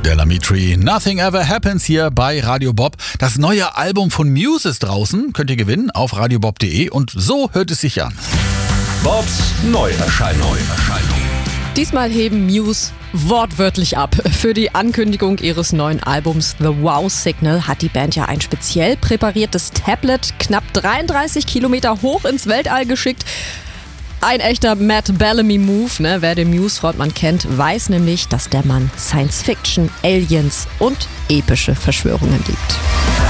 Der Lamitri, Nothing Ever Happens hier bei Radio Bob. Das neue Album von Muse ist draußen, könnt ihr gewinnen auf radiobob.de und so hört es sich an. Bobs Neuerscheinung. Diesmal heben Muse wortwörtlich ab. Für die Ankündigung ihres neuen Albums The Wow Signal hat die Band ja ein speziell präpariertes Tablet knapp 33 Kilometer hoch ins Weltall geschickt. Ein echter Matt Bellamy-Move, ne? Wer den Muse-Frontmann kennt, weiß nämlich, dass der Mann Science-Fiction, Aliens und epische Verschwörungen liebt.